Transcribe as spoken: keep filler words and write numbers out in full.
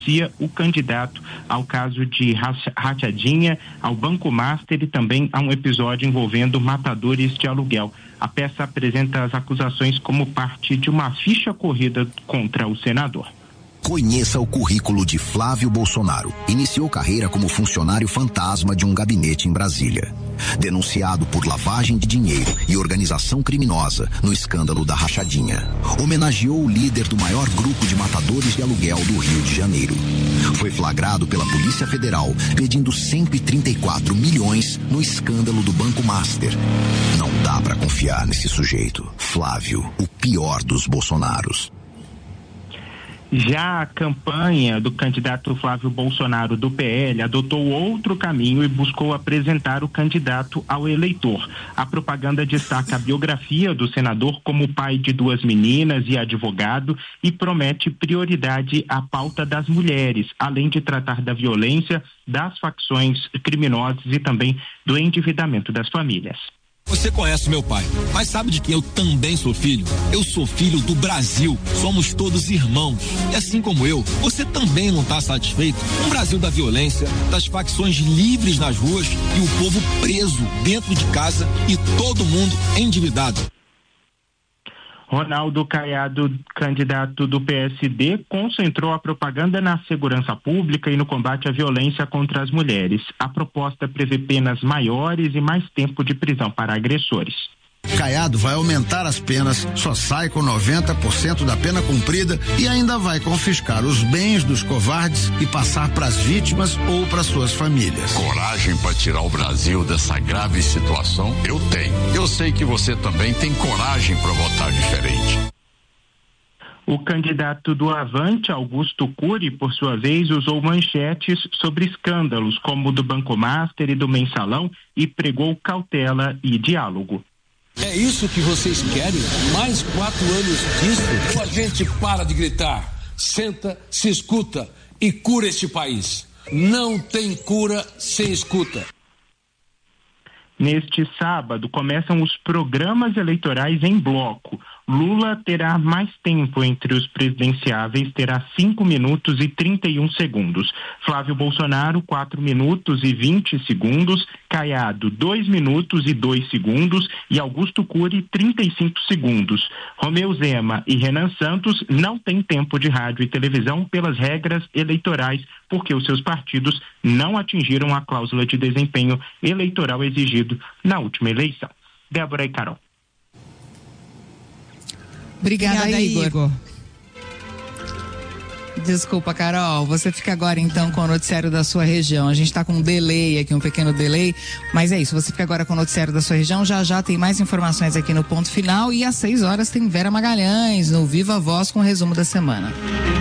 o candidato ao caso de rachadinha, ao Banco Master e também a um episódio envolvendo matadores de aluguel. A peça apresenta as acusações como parte de uma ficha corrida contra o senador. Conheça o currículo de Flávio Bolsonaro. Iniciou carreira como funcionário fantasma de um gabinete em Brasília. Denunciado por lavagem de dinheiro e organização criminosa no escândalo da rachadinha. Homenageou o líder do maior grupo de matadores de aluguel do Rio de Janeiro. Foi flagrado pela Polícia Federal pedindo cento e trinta e quatro milhões no escândalo do Banco Master. Não dá pra confiar nesse sujeito. Flávio, o pior dos Bolsonaros. Já a campanha do candidato Flávio Bolsonaro do P L adotou outro caminho e buscou apresentar o candidato ao eleitor. A propaganda destaca a biografia do senador como pai de duas meninas e advogado e promete prioridade à pauta das mulheres, além de tratar da violência, das facções criminosas e também do endividamento das famílias. Você conhece meu pai, mas sabe de quem eu também sou filho? Eu sou filho do Brasil, somos todos irmãos. E assim como eu, você também não está satisfeito com o Brasil da violência, das facções livres nas ruas e o povo preso dentro de casa e todo mundo endividado. Ronaldo Caiado, candidato do P S D, concentrou a propaganda na segurança pública e no combate à violência contra as mulheres. A proposta prevê penas maiores e mais tempo de prisão para agressores. Caiado vai aumentar as penas, só sai com noventa por cento da pena cumprida e ainda vai confiscar os bens dos covardes e passar para as vítimas ou para suas famílias. Coragem para tirar o Brasil dessa grave situação, eu tenho. Eu sei que você também tem coragem para votar diferente. O candidato do Avante, Augusto Cury, por sua vez, usou manchetes sobre escândalos como o do Banco Master e do Mensalão e pregou cautela e diálogo. É isso que vocês querem? Mais quatro anos disso? Ou a gente para de gritar, senta, se escuta e cura este país? Não tem cura sem escuta. Neste sábado começam os programas eleitorais em bloco. Lula terá mais tempo entre os presidenciáveis, terá cinco minutos e trinta e um segundos. Flávio Bolsonaro, quatro minutos e vinte segundos. Caiado, dois minutos e dois segundos. E Augusto Cury, trinta e cinco segundos. Romeu Zema e Renan Santos não têm tempo de rádio e televisão pelas regras eleitorais, porque os seus partidos não atingiram a cláusula de desempenho eleitoral exigido na última eleição. Débora e Carol. Obrigada, Obrigada Igor. Igor. Desculpa, Carol. Você fica agora então com o noticiário da sua região. A gente está com um delay aqui, um pequeno delay, mas é isso. Você fica agora com o noticiário da sua região. Já já tem mais informações aqui no Ponto Final e às seis horas tem Vera Magalhães no Viva Voz com o resumo da semana.